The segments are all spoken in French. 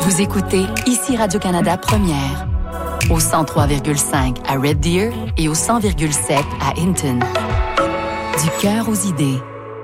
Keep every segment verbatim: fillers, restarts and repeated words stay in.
Vous écoutez ici Radio-Canada Première, au cent trois virgule cinq à Red Deer et au cent virgule sept à Hinton. Du cœur aux idées.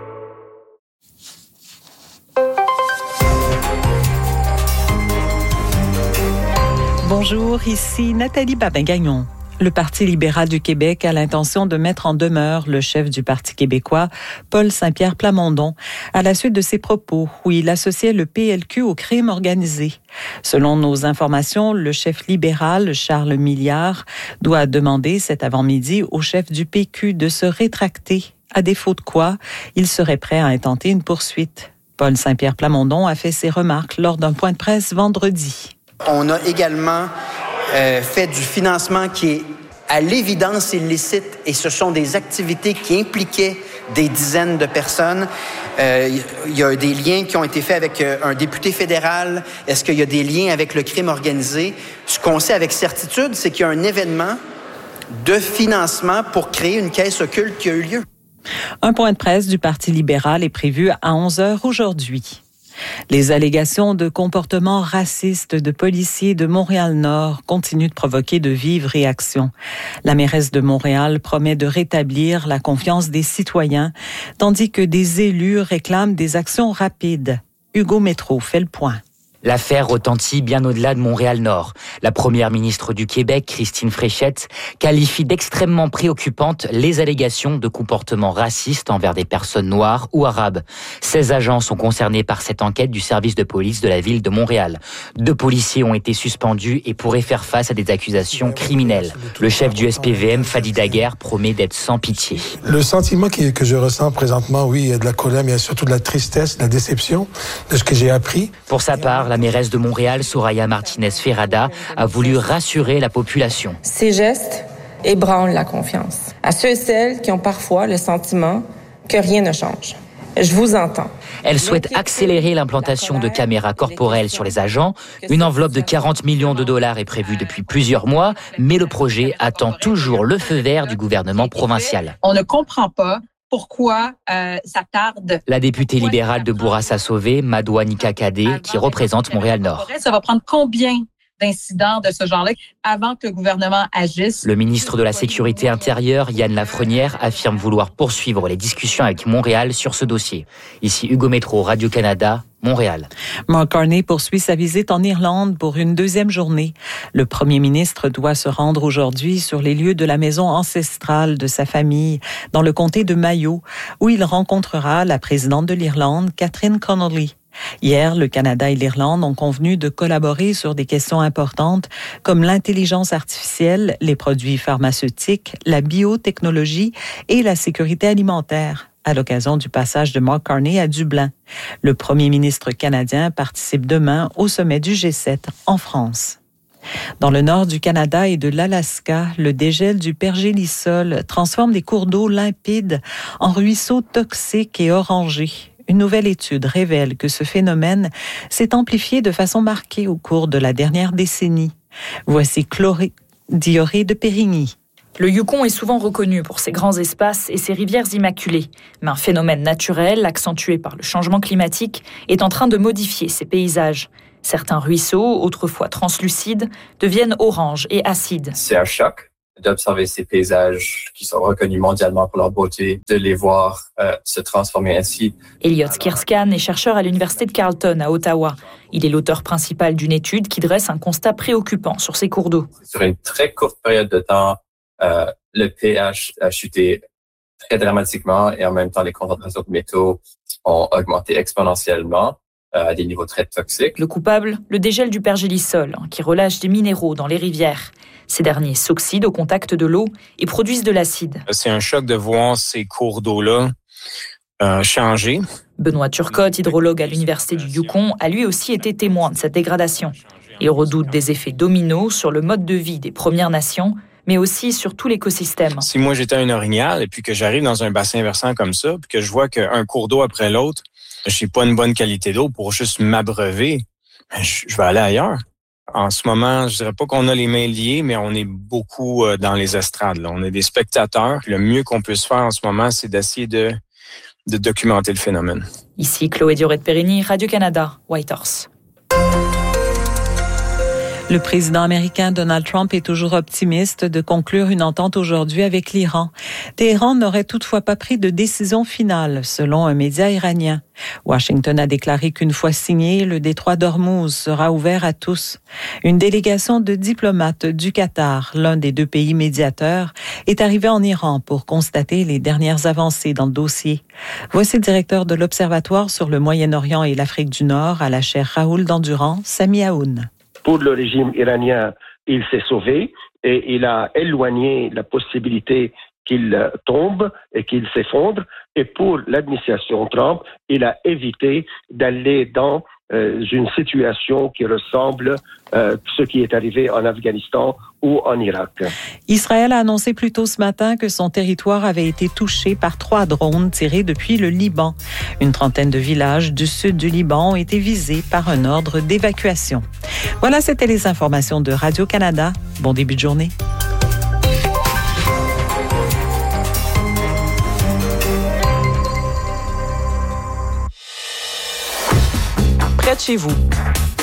Bonjour, ici Nathalie Babin-Gagnon. Le Parti libéral du Québec a l'intention de mettre en demeure le chef du Parti québécois, Paul Saint-Pierre Plamondon, à la suite de ses propos où il associait le P L Q au crime organisé. Selon nos informations, le chef libéral, Charles Milliard, doit demander cet avant-midi au chef du P Q de se rétracter, à défaut de quoi il serait prêt à intenter une poursuite. Paul Saint-Pierre Plamondon a fait ses remarques lors d'un point de presse vendredi. On a également euh, fait du financement qui est à l'évidence illicite et ce sont des activités qui impliquaient des dizaines de personnes. Euh, il y a des liens qui ont été faits avec euh, un député fédéral. Est-ce qu'il y a des liens avec le crime organisé? Ce qu'on sait avec certitude, c'est qu'il y a un événement de financement pour créer une caisse occulte qui a eu lieu. Un point de presse du Parti libéral est prévu à onze heures aujourd'hui. Les allégations de comportements racistes de policiers de Montréal-Nord continuent de provoquer de vives réactions. La mairesse de Montréal promet de rétablir la confiance des citoyens, tandis que des élus réclament des actions rapides. Hugo Métro fait le point. L'affaire retentit bien au-delà de Montréal-Nord. La première ministre du Québec, Christine Fréchette, qualifie d'extrêmement préoccupantes les allégations de comportements racistes envers des personnes noires ou arabes. seize agents sont concernés par cette enquête du service de police de la ville de Montréal. Deux policiers ont été suspendus et pourraient faire face à des accusations criminelles. Le chef du S P V M, Fadi Daguerre, promet d'être sans pitié. Le sentiment que je ressens présentement, oui, il y a de la colère, mais il y a surtout de la tristesse, de la déception de ce que j'ai appris. Pour sa part, la mairesse de Montréal, Soraya Martinez-Ferrada, a voulu rassurer la population. Ces gestes ébranlent la confiance à ceux et celles qui ont parfois le sentiment que rien ne change. Je vous entends. Elle souhaite accélérer l'implantation de caméras corporelles sur les agents. Une enveloppe de quarante millions de dollars est prévue depuis plusieurs mois, mais le projet attend toujours le feu vert du gouvernement provincial. On ne comprend pas pourquoi euh, ça tarde. La députée libérale de Bourassa-Sauvé, Madoua Nika-Kadé, qui représente Montréal-Nord. Ça va prendre combien d'incidents de ce genre-là avant que le gouvernement agisse? Le ministre de la Sécurité intérieure, Yann Lafrenière, affirme vouloir poursuivre les discussions avec Montréal sur ce dossier. Ici Hugo Métro, Radio-Canada, Montréal. Mark Carney poursuit sa visite en Irlande pour une deuxième journée. Le premier ministre doit se rendre aujourd'hui sur les lieux de la maison ancestrale de sa famille, dans le comté de Mayo, où il rencontrera la présidente de l'Irlande, Catherine Connolly. Hier, le Canada et l'Irlande ont convenu de collaborer sur des questions importantes comme l'intelligence artificielle, les produits pharmaceutiques, la biotechnologie et la sécurité alimentaire, à l'occasion du passage de Mark Carney à Dublin. Le premier ministre canadien participe demain au sommet du G sept en France. Dans le nord du Canada et de l'Alaska, le dégel du pergélisol transforme des cours d'eau limpides en ruisseaux toxiques et orangés. Une nouvelle étude révèle que ce phénomène s'est amplifié de façon marquée au cours de la dernière décennie. Voici Chloé Dioré de Périgny. Le Yukon est souvent reconnu pour ses grands espaces et ses rivières immaculées. Mais un phénomène naturel, accentué par le changement climatique, est en train de modifier ces paysages. Certains ruisseaux, autrefois translucides, deviennent oranges et acides. C'est un choc d'observer ces paysages qui sont reconnus mondialement pour leur beauté, de les voir euh, se transformer ainsi. Elliot Skirskan est chercheur à l'Université de Carleton à Ottawa. Il est l'auteur principal d'une étude qui dresse un constat préoccupant sur ces cours d'eau. Sur une très courte période de temps, euh, le pH a chuté très dramatiquement et en même temps, les concentrations de métaux ont augmenté exponentiellement euh, à des niveaux très toxiques. Le coupable, le dégel du pergélisol, qui relâche des minéraux dans les rivières. Ces derniers s'oxydent au contact de l'eau et produisent de l'acide. C'est un choc de voir ces cours d'eau-là euh, changer. Benoît Turcotte, hydrologue à l'Université du Yukon, a lui aussi été témoin de cette dégradation. Il redoute des effets dominos sur le mode de vie des Premières Nations, mais aussi sur tout l'écosystème. Si moi j'étais un orignal et puis que j'arrive dans un bassin versant comme ça, puis que je vois qu'un cours d'eau après l'autre, je n'ai pas une bonne qualité d'eau pour juste m'abreuver, je vais aller ailleurs. En ce moment, je dirais pas qu'on a les mains liées, mais on est beaucoup dans les estrades. Là. On est des spectateurs. Le mieux qu'on puisse faire en ce moment, c'est d'essayer de, de documenter le phénomène. Ici, Chloé Dioré de Périgny, Radio-Canada, Whitehorse. Le président américain Donald Trump est toujours optimiste de conclure une entente aujourd'hui avec l'Iran. Téhéran n'aurait toutefois pas pris de décision finale, selon un média iranien. Washington a déclaré qu'une fois signé, le détroit d'Ormuz sera ouvert à tous. Une délégation de diplomates du Qatar, l'un des deux pays médiateurs, est arrivée en Iran pour constater les dernières avancées dans le dossier. Voici le directeur de l'Observatoire sur le Moyen-Orient et l'Afrique du Nord à la chaire Raoul Dandurand, Sami Aoun. Pour le régime iranien, il s'est sauvé et il a éloigné la possibilité qu'il tombe et qu'il s'effondre. Et pour l'administration Trump, il a évité d'aller dans euh, une situation qui ressemble à euh, ce qui est arrivé en Afghanistan ou en Irak. Israël a annoncé plus tôt ce matin que son territoire avait été touché par trois drones tirés depuis le Liban. Une trentaine de villages du sud du Liban ont été visés par un ordre d'évacuation. Voilà, c'était les informations de Radio-Canada. Bon début de journée. Près de chez vous,